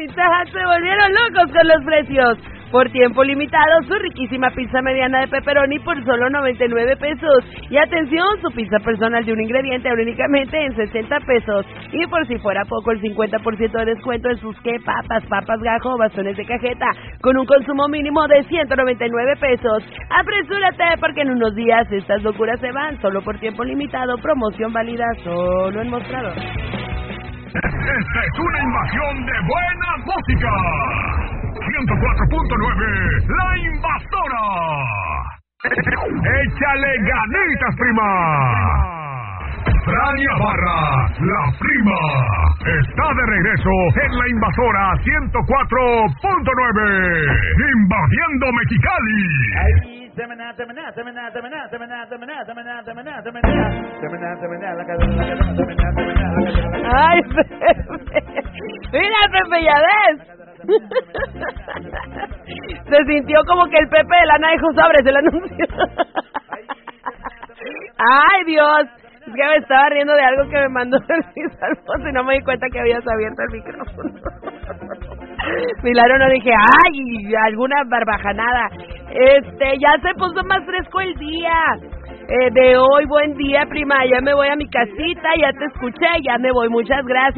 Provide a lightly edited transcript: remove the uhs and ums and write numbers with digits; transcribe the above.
Pizza Hut se volvieron locos con los precios. Por tiempo limitado, su riquísima pizza mediana de pepperoni por solo 99 pesos. Y atención, su pizza personal de un ingrediente únicamente en 60 pesos. Y por si fuera poco, el 50% de descuento en sus papas gajo o bastones de cajeta, con un consumo mínimo de 199 pesos. Apresúrate, porque en unos días estas locuras se van, solo por tiempo limitado, promoción válida solo en mostrador. Esta es una invasión de buena música. 104.9, La Invasora. Échale ganitas, prima. Frania Barra, la prima, está de regreso en La Invasora 104.9, invadiendo Mexicali. Ay, Pepe. Mira, Pepe, ya ves. Se sintió como que el Pepe de Lana dejó sobres el anuncio. Ay, Dios. Es que me estaba riendo de algo que me mandó Luis Alfonso y no me di cuenta que habías abierto el micrófono. Milagro, no dije, ay, alguna barbajanada. Ya se puso más fresco el día. De hoy, buen día, prima. Ya me voy a mi casita, ya te escuché, ya me voy. Muchas gracias.